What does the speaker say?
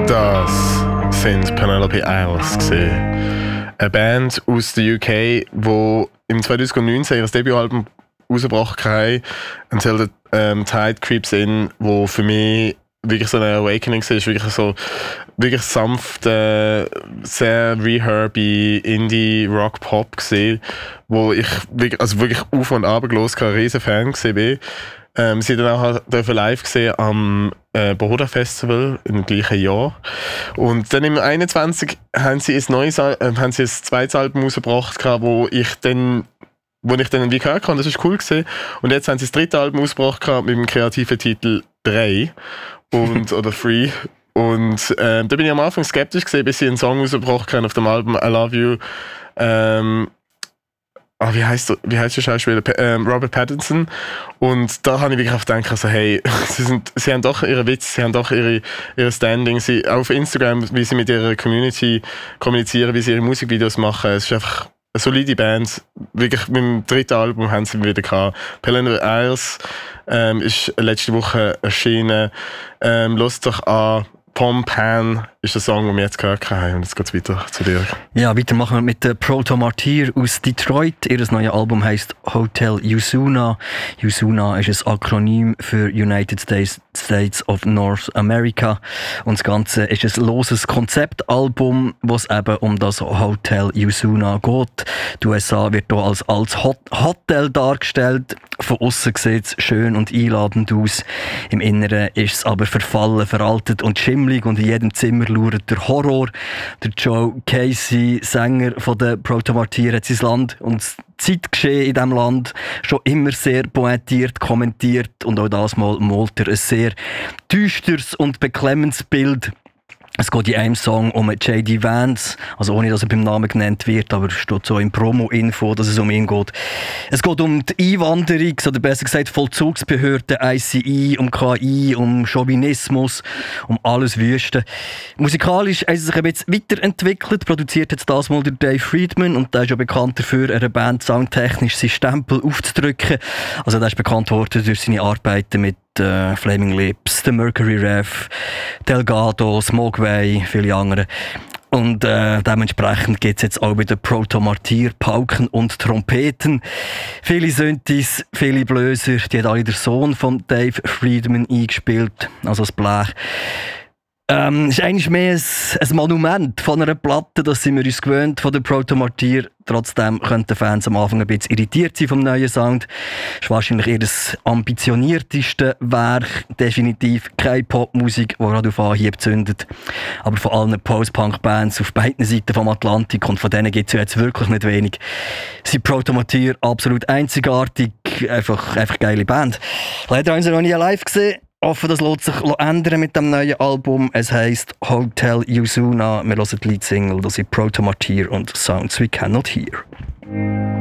Das sind Penelope Isles gewesen. Eine Band aus der UK, die im 2019 ihr Debütalbum rausgebracht haben, Until the Tide Creeps In, wo für mich wirklich so eine Awakening war, wirklich sanft, sehr reherby Indie-Rock-Pop gesehen, wo ich wirklich auf und ab gehört, ein riesen Fan war. Sie dann auch live gesehen am Boda Festival im gleichen Jahr. Und dann im 21 haben sie ein zweites Album rausgebracht, wo ich dann wie gehört habe, das war cool gewesen. Und jetzt haben sie das dritte Album rausgebracht mit dem kreativen Titel 3 oder 3. Und da bin ich am Anfang skeptisch gewesen, bis sie einen Song rausgebracht haben auf dem Album I Love You. Wie heißt der Schauspieler? Robert Pattinson. Und da habe ich wirklich gedacht, also, hey, sie haben doch ihren Witz, sie haben doch ihre Standing. Auf Instagram, wie sie mit ihrer Community kommunizieren, wie sie ihre Musikvideos machen. Es ist einfach eine solide Band. Wirklich mit dem dritten Album haben sie wieder gehabt. Penelope Isles ist letzte Woche erschienen. Hört doch an. Pom Pan ist der Song, den wir jetzt gehört haben. Und jetzt geht es weiter zu dir. Ja, weiter machen wir mit der Proto Martyr aus Detroit. Ihr neues Album heisst Hotel Usuna. Usuna ist ein Akronym für United States of North America. Und das Ganze ist ein loses Konzeptalbum, wo es eben um das Hotel Usuna geht. Die USA wird hier als Hotel dargestellt. Von außen sieht es schön und einladend aus. Im Inneren ist es aber verfallen, veraltet und schimmlig und in jedem Zimmer lauert der Horror. Der Joe Casey, Sänger von der Proto Martyr, hat sein Land und das Zeitgeschehen in diesem Land schon immer sehr pointiert kommentiert und auch das Mal malt er ein sehr düsteres und beklemmendes Bild. Es geht in einem Song um J.D. Vance, also ohne dass er beim Namen genannt wird, aber es steht so im Promo-Info, dass es um ihn geht. Es geht um die Einwanderung, oder besser gesagt Vollzugsbehörden, ICE, um KI, um Chauvinismus, um alles Wüste. Musikalisch hat es sich ein bisschen weiterentwickelt, produziert jetzt das mal der Dave Friedman und der ist ja bekannt dafür, einer Band soundtechnisch seinen Stempel aufzudrücken. Also der ist bekannt worden durch seine Arbeiten mit Flaming Lips, The Mercury Rev, Delgado, Smogway, viele andere. Und dementsprechend gibt es jetzt auch wieder Proto Martyr, Pauken und Trompeten. Viele Synthes, viele Blöser, die hat alle der Sohn von Dave Friedman eingespielt, also das Blech. Es ist eigentlich mehr ein Monument von einer Platte, das sind wir uns gewöhnt von der Proto Martyr. Trotzdem könnten Fans am Anfang ein bisschen irritiert sein vom neuen Sound. Es ist wahrscheinlich eher das ambitionierteste Werk. Definitiv keine Popmusik, die gerade auf Anhieb zündet. Aber von allen Post-Punk-Bands auf beiden Seiten vom Atlantik, und von denen gibt es ja jetzt wirklich nicht wenig, sind Proto Martyr absolut einzigartig. Einfach geile Band. Leider haben sie noch nie live gesehen. Ich hoffe, das lässt sich ändern mit dem neuen Album. Es heisst Hotel Usuna. Wir hören die Leadsingle, das sind Proto Martyr und Sounds We Cannot Hear.